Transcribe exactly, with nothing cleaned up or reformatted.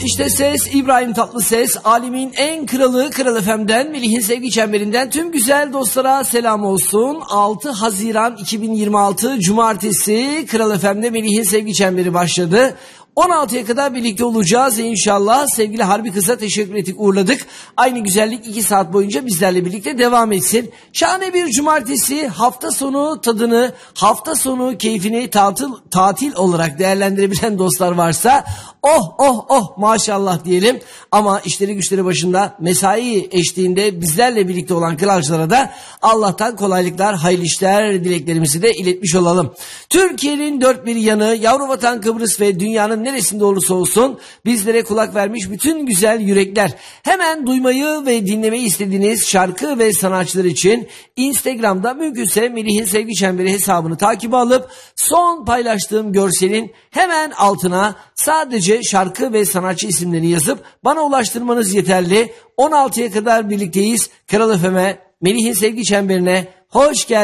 İşte ses İbrahim Tatlıses, alemin en kralı Kral F M'den, Melih'in sevgi çemberinden tüm güzel dostlara selam olsun. altı Haziran iki bin yirmi altı Cumartesi Kral F M'de Melih'in sevgi çemberi başladı. on altıya kadar birlikte olacağız inşallah. Sevgili Harbi Kız'a teşekkür ettik, uğurladık. Aynı güzellik iki saat boyunca bizlerle birlikte devam etsin. Şahane bir cumartesi, hafta sonu tadını, hafta sonu keyfini tatil, tatil olarak değerlendirebilen dostlar varsa oh oh oh maşallah diyelim. Ama işleri güçleri başında mesai eşliğinde bizlerle birlikte olan kralcılara da Allah'tan kolaylıklar, hayırlı işler dileklerimizi de iletmiş olalım. Türkiye'nin dört bir yanı, yavru vatan Kıbrıs ve dünyanın neresinde olursa olsun bizlere kulak vermiş bütün güzel yürekler. Hemen duymayı ve dinlemeyi istediğiniz şarkı ve sanatçılar için Instagram'da mümkünse Melih'in Sevgi Çemberi hesabını takibe alıp son paylaştığım görselin hemen altına sadece şarkı ve sanatçı isimlerini yazıp bana ulaştırmanız yeterli. on altıya kadar birlikteyiz. Kral F M'e, Melih'in Sevgi Çemberi'ne hoş geldiniz.